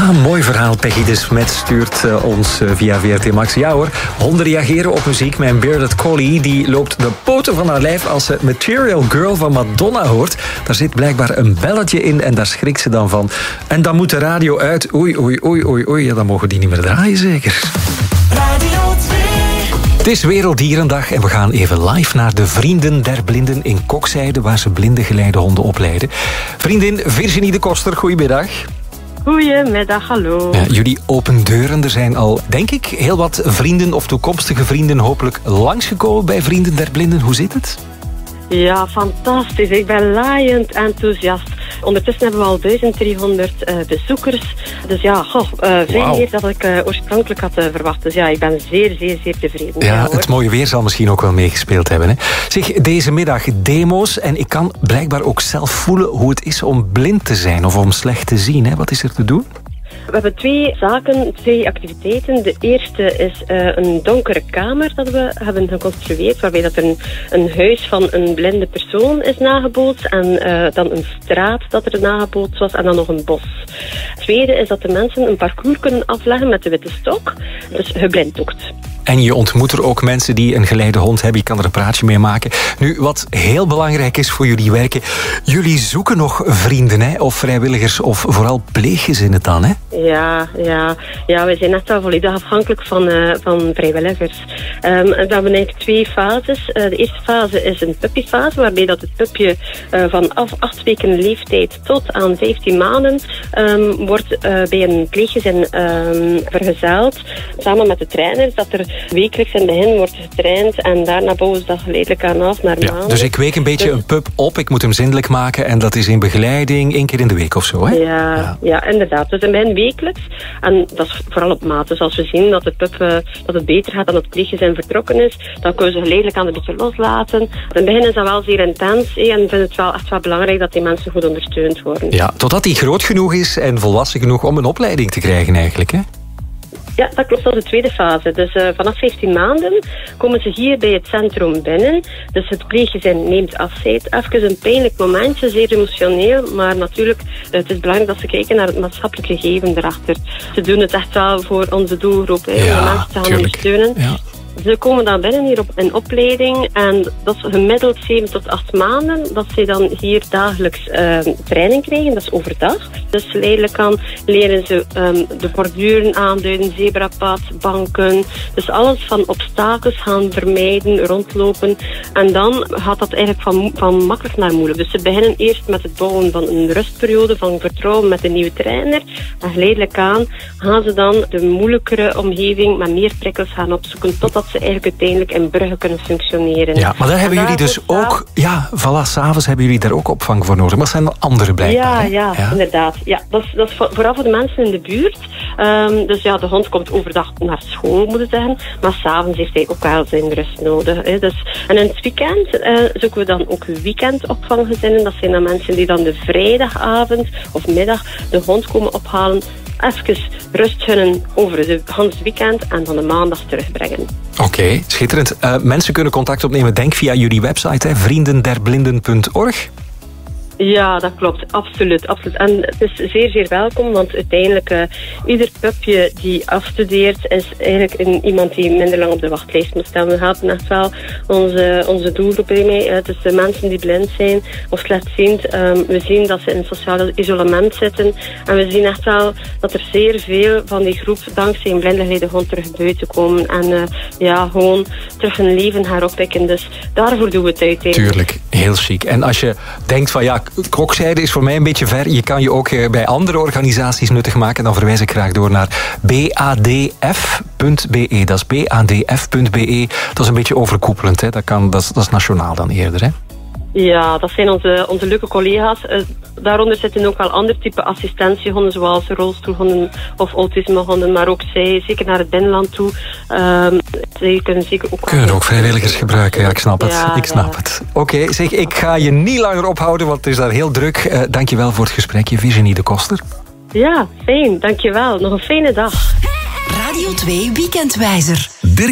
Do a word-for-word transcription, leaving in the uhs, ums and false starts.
Ah, mooi verhaal. Peggy de Smet stuurt uh, ons uh, via V R T Max. Ja hoor, honden reageren op muziek. Mijn Bearded Collie die loopt de poten van haar lijf als ze Material Girl van Madonna hoort. Daar zit blijkbaar een belletje in en daar schrikt ze dan van. En dan moet de radio uit. Oei, oei, oei, oei, oei. Ja, dan mogen we die niet meer draaien, zeker. Radio twee. Het is Werelddierendag en we gaan even live naar de Vrienden der Blinden in Kokzijde, waar ze blindengeleide honden opleiden. Vriendin Virginie de Koster, goedemiddag. Goedemiddag, hallo. Ja, jullie open deuren. Er zijn al, denk ik, heel wat vrienden of toekomstige vrienden hopelijk langsgekomen bij Vrienden der Blinden. Hoe zit het? Ja, fantastisch. Ik ben laaiend enthousiast. Ondertussen hebben we al duizend driehonderd uh, bezoekers. Dus ja, goh, uh, veel wow. meer dan ik uh, oorspronkelijk had uh, verwacht. Dus ja, ik ben zeer, zeer, zeer tevreden. Ja, ja het mooie weer zal misschien ook wel meegespeeld hebben. Hè? Zeg, deze middag demo's. En ik kan blijkbaar ook zelf voelen hoe het is om blind te zijn of om slecht te zien. Hè? Wat is er te doen? We hebben twee zaken, twee activiteiten. De eerste is uh, een donkere kamer dat we hebben geconstrueerd, waarbij dat er een, een huis van een blinde persoon is nagebootst en uh, dan een straat dat er nagebootst was en dan nog een bos. Het tweede is dat de mensen een parcours kunnen afleggen met de witte stok, dus geblinddoekt. En je ontmoet er ook mensen die een geleide hond hebben. Je kan er een praatje mee maken. Nu, wat heel belangrijk is voor jullie werken. Jullie zoeken nog vrienden, hè? Of vrijwilligers, of vooral pleeggezinnen dan, hè? Ja, ja. ja we zijn echt wel volledig afhankelijk van, uh, van vrijwilligers. Um, we hebben eigenlijk twee fases. Uh, de eerste fase is een puppyfase, waarbij dat het pupje uh, vanaf acht weken leeftijd tot aan vijftien maanden um, wordt uh, bij een pleeggezin um, vergezeld. Samen met de trainers, dat er wekelijks in het begin wordt getraind en daarna bouwen ze dat geleidelijk aan af naar maanden. Ja, dus ik week een beetje dus een pup op, ik moet hem zindelijk maken en dat is in begeleiding één keer in de week of zo, hè? Ja, ja. ja inderdaad. Dus in het begin wekelijks en dat is vooral op maat. Dus als we zien dat, de pup, uh, dat het beter gaat dan het pleeggezin vertrokken is, dan kunnen ze geleidelijk aan een beetje loslaten. In het begin is dat wel zeer intens hè, en ik vind het wel echt wel belangrijk dat die mensen goed ondersteund worden. Ja, totdat hij groot genoeg is en volwassen genoeg om een opleiding te krijgen eigenlijk, hè? Ja, dat klopt, dat is de tweede fase. Dus uh, vanaf vijftien maanden komen ze hier bij het centrum binnen. Dus het pleeggezin neemt afscheid. Even een pijnlijk momentje, zeer emotioneel. Maar natuurlijk, uh, het is belangrijk dat ze kijken naar het maatschappelijk gegeven erachter. Ze doen het echt wel voor onze doelgroep, hè, ja, om de mensen te gaan ondersteunen. Ja. Ze komen dan binnen hier op een opleiding en dat is gemiddeld zeven tot acht maanden dat ze dan hier dagelijks uh, training krijgen, dat is overdag. Dus geleidelijk aan leren ze um, de borduren aanduiden, zebrapad, banken, dus alles van obstakels gaan vermijden, rondlopen en dan gaat dat eigenlijk van, van makkelijk naar moeilijk. Dus ze beginnen eerst met het bouwen van een rustperiode van vertrouwen met een nieuwe trainer en geleidelijk aan gaan ze dan de moeilijkere omgeving met meer prikkels gaan opzoeken totdat ze eigenlijk uiteindelijk in Brugge kunnen functioneren. Ja, maar daar hebben jullie dus ook... Ja, voilà, s'avonds hebben jullie daar ook opvang voor nodig. Maar dat zijn er andere blijkbaar. Ja, ja, ja, inderdaad. Ja, dat is, dat is vooral voor de mensen in de buurt. Um, dus ja, de hond komt overdag naar school, moet ik zeggen. Maar s'avonds heeft hij ook wel zijn rust nodig. Hè. Dus, en in het weekend uh, zoeken we dan ook weekendopvanggezinnen. Dat zijn dan mensen die dan de vrijdagavond of middag de hond komen ophalen. Even rust gunnen over het Hans weekend en van de maandag terugbrengen. Oké, okay, schitterend. Uh, mensen kunnen contact opnemen, denk via jullie website, hè, vrienden der blinden punt org. Ja, dat klopt. Absoluut, absoluut. En het is zeer, zeer welkom, want uiteindelijk uh, ieder pupje die afstudeert is eigenlijk een, iemand die minder lang op de wachtlijst moet staan. We helpen echt wel onze, onze doelgroep mee. Uh, dus de mensen die blind zijn of slechtziend. Um, we zien dat ze in sociaal isolement zitten. En we zien echt wel dat er zeer veel van die groep dankzij een blindengeleide hond terug buiten komen. En uh, ja, gewoon terug hun leven heroppikken. Dus daarvoor doen we het uiteindelijk. Tuurlijk, heel chic. En als je denkt van ja, Kokzijde is voor mij een beetje ver. Je kan je ook bij andere organisaties nuttig maken. Dan verwijs ik graag door naar b a d f punt b e. Dat is b a d f punt b e. Dat is een beetje overkoepelend. Hè? Dat, kan, dat, is, dat is nationaal dan eerder, hè? Ja, dat zijn onze, onze leuke collega's. Uh, daaronder zitten ook wel ander type assistentiehonden, zoals rolstoelhonden of autismehonden, maar ook zij, zeker naar het binnenland toe. Uh, zij kunnen zeker ook... Kunnen ook vrijwilligers gebruiken, ja, ik snap het. Ja, ik snap ja. het. Oké, okay, zeg, ik ga je niet langer ophouden, want het is daar heel druk. Uh, dankjewel voor het gesprekje, Virginie de Koster. Ja, fijn, dankjewel. Nog een fijne dag. Radio twee Weekendwijzer.